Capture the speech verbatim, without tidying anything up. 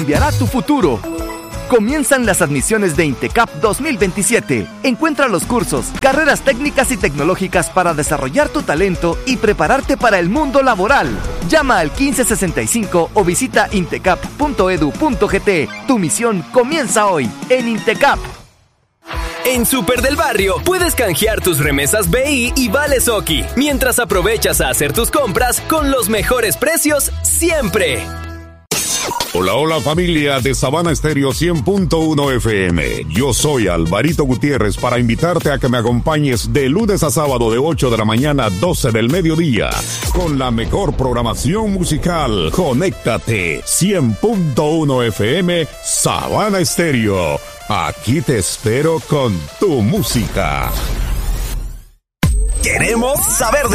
cambiará tu futuro. Comienzan las admisiones de INTECAP dos mil veintisiete. Encuentra los cursos, carreras técnicas y tecnológicas para desarrollar tu talento y prepararte para el mundo laboral. Llama al quince sesenta y cinco o visita intecap punto edu punto gt. Tu misión comienza hoy en INTECAP. En Super del Barrio puedes canjear tus remesas B I y vales Oki, mientras aprovechas a hacer tus compras con los mejores precios siempre. Hola, hola familia de Sabana Estéreo cien punto uno F M. Yo soy Alvarito Gutiérrez para invitarte a que me acompañes de lunes a sábado de ocho de la mañana a doce del mediodía con la mejor programación musical. Conéctate cien punto uno F M Sabana Estéreo. Aquí te espero con tu música. Queremos saber de